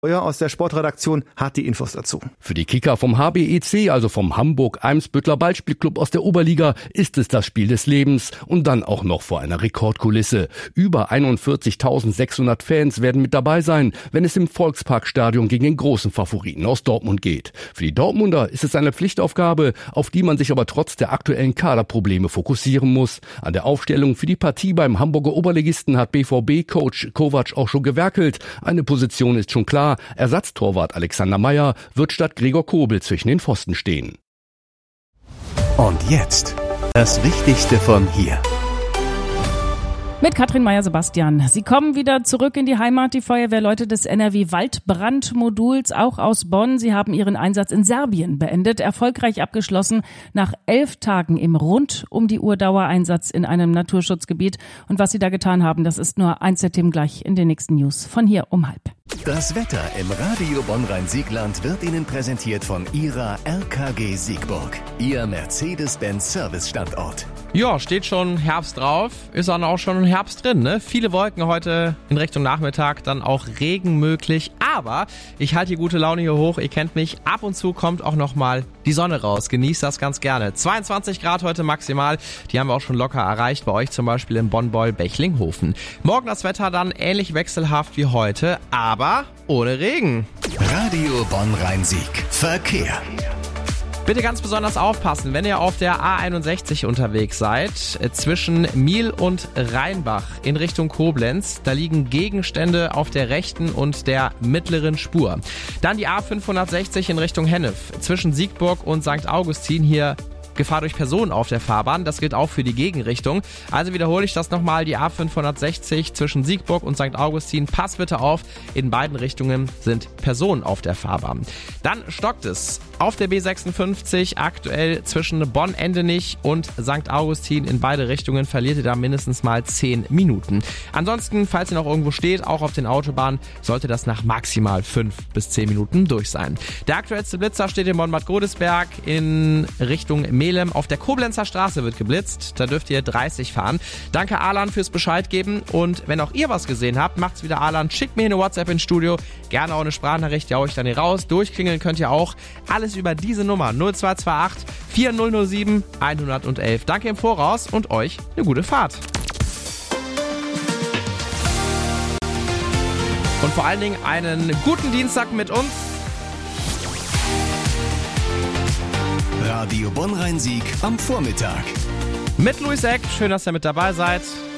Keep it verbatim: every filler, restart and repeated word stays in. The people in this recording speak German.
Aus der Sportredaktion hat die Infos dazu. Für die Kicker vom H B E C, also vom Hamburg-Eimsbüttler Ballspielclub aus der Oberliga, ist es das Spiel des Lebens und dann auch noch vor einer Rekordkulisse. Über einundvierzigtausendsechshundert Fans werden mit dabei sein, wenn es im Volksparkstadion gegen den großen Favoriten aus Dortmund geht. Für die Dortmunder ist es eine Pflichtaufgabe, auf die man sich aber trotz der aktuellen Kaderprobleme fokussieren muss. An der Aufstellung für die Partie beim Hamburger Oberligisten hat B V B-Coach Kovac auch schon gewerkelt. Eine Position ist schon klar. Ersatztorwart Alexander Meyer wird statt Gregor Kobel zwischen den Pfosten stehen. Und jetzt das Wichtigste von hier. Mit Katrin Meyer-Sebastian. Sie kommen wieder zurück in die Heimat, die Feuerwehrleute des N R W-Waldbrandmoduls, auch aus Bonn. Sie haben ihren Einsatz in Serbien beendet, erfolgreich abgeschlossen, nach elf Tagen im Rund-um-die-Uhr-Dauereinsatz in einem Naturschutzgebiet. Und was Sie da getan haben, das ist nur eins der Themen gleich in den nächsten News. Von hier um halb. Das Wetter im Radio Bonn-Rhein-Siegland wird Ihnen präsentiert von Ihrer R K G Siegburg, Ihr Mercedes-Benz-Service-Standort. Ja, steht schon Herbst drauf, ist dann auch schon Herbst drin, ne? Viele Wolken heute in Richtung Nachmittag, dann auch Regen möglich, aber ich halte die gute Laune hier hoch, ihr kennt mich, ab und zu kommt auch nochmal die Sonne raus, genießt das ganz gerne. zweiundzwanzig Grad heute maximal, die haben wir auch schon locker erreicht, bei euch zum Beispiel in Bonn-Beul-Bechlinghofen. Morgen das Wetter dann ähnlich wechselhaft wie heute, aber ohne Regen. Radio Bonn-Rhein-Sieg. Verkehr. Bitte ganz besonders aufpassen, wenn ihr auf der A einundsechzig unterwegs seid, zwischen Miel und Rheinbach in Richtung Koblenz. Da liegen Gegenstände auf der rechten und der mittleren Spur. Dann die A fünfhundertsechzig in Richtung Hennef, zwischen Siegburg und Sankt Augustin, hier Gefahr durch Personen auf der Fahrbahn. Das gilt auch für die Gegenrichtung. Also wiederhole ich das nochmal, die A fünfhundertsechzig zwischen Siegburg und Sankt Augustin. Pass bitte auf, in beiden Richtungen sind Personen auf der Fahrbahn. Dann stockt es auf der B sechsundfünfzig, aktuell zwischen Bonn-Endenich und Sankt Augustin. In beide Richtungen verliert ihr da mindestens mal zehn Minuten. Ansonsten, falls ihr noch irgendwo steht, auch auf den Autobahnen, sollte das nach maximal fünf bis zehn Minuten durch sein. Der aktuellste Blitzer steht in Bonn-Bad Godesberg in Richtung Melem. Auf der Koblenzer Straße wird geblitzt, da dürft ihr dreißig fahren. Danke Alan fürs Bescheid geben und wenn auch ihr was gesehen habt, macht's wieder Alan, schickt mir eine WhatsApp ins Studio, gerne auch eine Sprachnachricht, die hau ich dann hier raus. Durchklingeln könnt ihr auch, alles über diese Nummer null zwei zwei acht vier null null sieben eins eins eins. Danke im Voraus und euch eine gute Fahrt. Und vor allen Dingen einen guten Dienstag mit uns. Radio Bonn-Rhein-Sieg am Vormittag. Mit Luis Eck, schön, dass ihr mit dabei seid.